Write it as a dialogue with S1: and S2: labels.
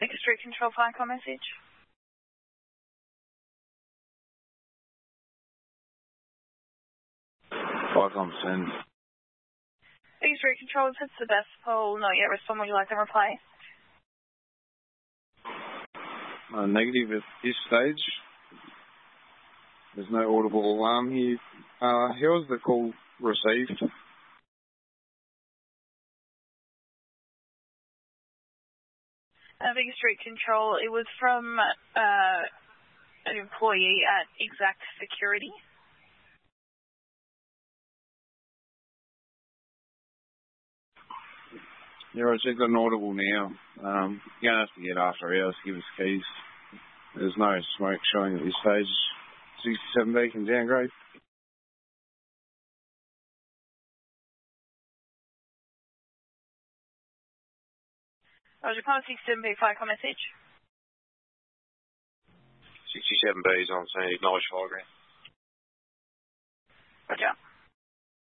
S1: Victor Street Control, fire call message.
S2: Fire send.
S1: Victor Street Control, if it's the best pole, not yet respond, would you like them replaced?
S2: Negative at this stage. There's no audible alarm here. How was the call received?
S1: Victor Street Control, it was from an employee at Exact Security.
S2: Yeah, right, she's got an audible now. You're going to have to get after hours to give us keys. There's no smoke showing at this stage. 67 Beacon downgrade.
S1: Roger, call 67B, fire call message.
S3: 67B's on scene, acknowledge fire ground.